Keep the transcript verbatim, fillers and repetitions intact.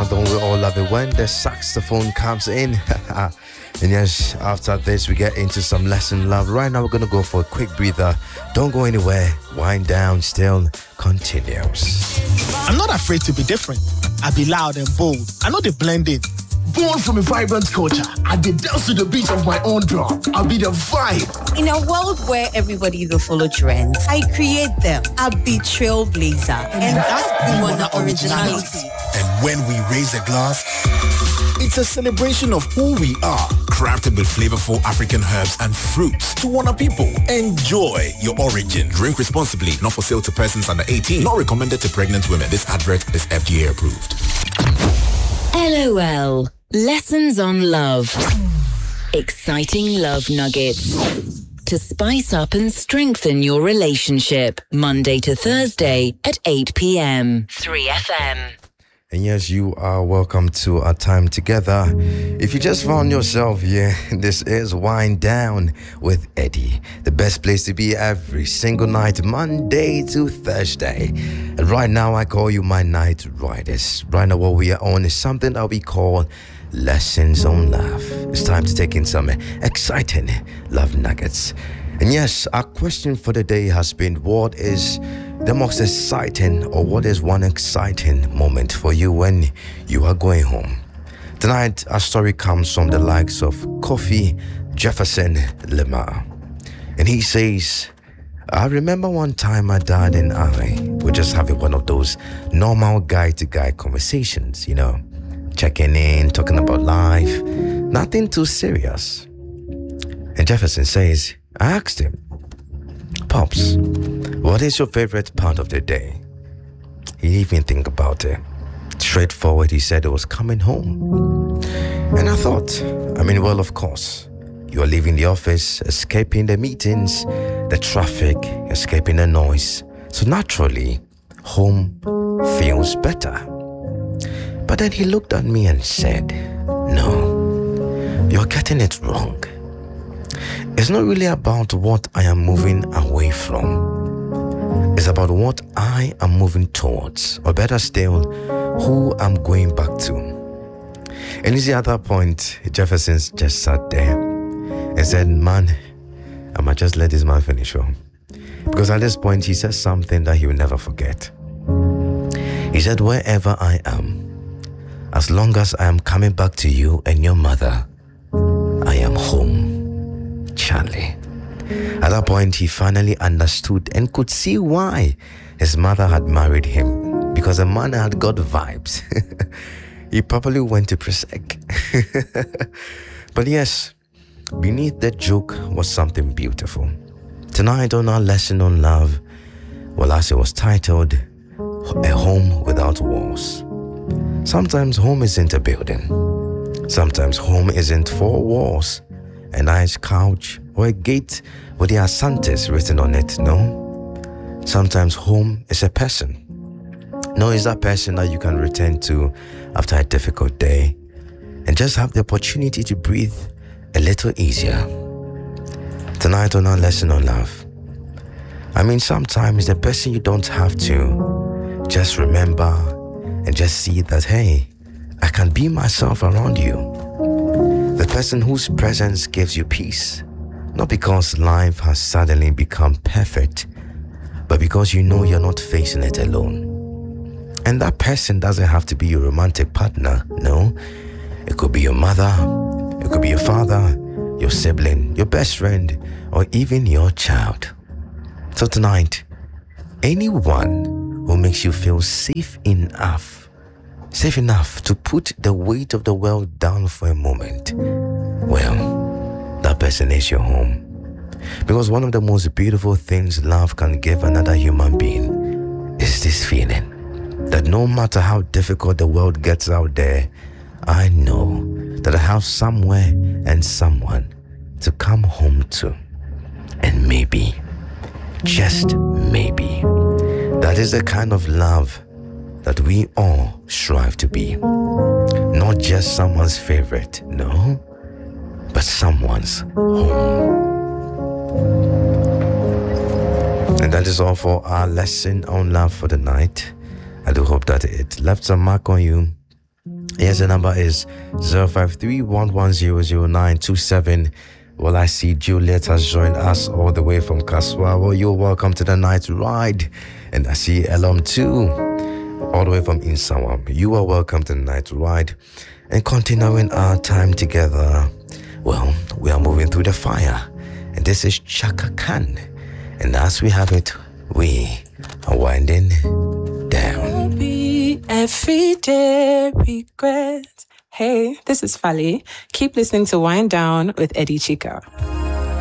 don't we all love it when the saxophone comes in? And yes, after this, we get into some lesson love. Right now, we're going to go for a quick breather. Don't go anywhere. Wind down still continues. I'm not afraid to be different. I be loud and bold. I know they blend in. Born from a vibrant culture, I did dance to the beat of my own drum. I'll be the vibe. In a world where everybody will follow trends, I create them. I'll be trailblazer. And that's the one originality. And when we raise a glass, it's a celebration of who we are. Crafted with flavorful African herbs and fruits to honor people. Enjoy your origin. Drink responsibly. Not for sale to persons under eighteen. Not recommended to pregnant women. This advert is F D A approved. LOL. Lessons on love. Exciting love nuggets to spice up and strengthen your relationship. Monday to Thursday at eight p.m. three F M. And yes, you are welcome to our time together. If you just found yourself here, this is Wind Down with Eddie. The best place to be every single night, Monday to Thursday. And right now, I call you my night riders. Right now, what we are on is something that we call Lessons on Love. It's time to take in some exciting love nuggets. And yes, our question for the day has been, what is the most exciting, or what is one exciting moment for you when you are going home? Tonight, our story comes from the likes of Kofi Jefferson Lemar. And he says, I remember one time my dad and I were just having one of those normal guy-to-guy conversations, you know, checking in, talking about life, nothing too serious. And Jefferson says, I asked him, Pops, what is your favorite part of the day? He didn't even think about it. Straightforward, he said it was coming home. And I thought, I mean, well, of course, you are leaving the office, escaping the meetings, the traffic, escaping the noise. So naturally, home feels better. But then he looked at me and said, no, you're getting it wrong. It's not really about what I am moving away from. It's about what I am moving towards, or better still, who I'm going back to. And you see, at that point, Jefferson just sat there and said, man, I might just let this man finish. Oh. Because at this point, he said something that he will never forget. He said, wherever I am, as long as I am coming back to you and your mother, I am home. Charlie. At that point, he finally understood and could see why his mother had married him, because the man had got vibes. He probably went to Presec. But yes, beneath that joke was something beautiful. Tonight on our lesson on love, well, as it was titled, A Home Without Walls. Sometimes home isn't a building. Sometimes home isn't four walls, a nice couch, or a gate with the Asantes written on it, no. Sometimes home is a person. No, it's that person that you can return to after a difficult day and just have the opportunity to breathe a little easier. Tonight on our lesson on love, I mean, sometimes the person you don't have to just remember and just see that, hey, I can be myself around you. The person whose presence gives you peace, not because life has suddenly become perfect, but because you know you're not facing it alone. And that person doesn't have to be your romantic partner, no. It could be your mother, it could be your father, your sibling, your best friend, or even your child. So tonight, anyone who makes you feel safe enough Safe enough to put the weight of the world down for a moment, well, that person is your home. Because one of the most beautiful things love can give another human being is this feeling that no matter how difficult the world gets out there, I know that I have somewhere and someone to come home to. And maybe, just maybe, that is the kind of love that we all strive to be. Not just someone's favorite, no, but someone's home. And that is all for our lesson on love for the night. I do hope that it left some mark on you Yes, the number is zero five three one one zero zero nine two seven. Well, I see Juliet has joined us all the way from Kaswa. Well, you're welcome to the night ride. And I see Elom too, all the way from Insawam. You are welcome to the night ride. And continuing our time together, well, we are moving through the fire. And this is Chaka Khan. And as we have it, we are winding down. Everyday regret. Hey, this is Fali. Keep listening to Wind Down with Eddie Chica.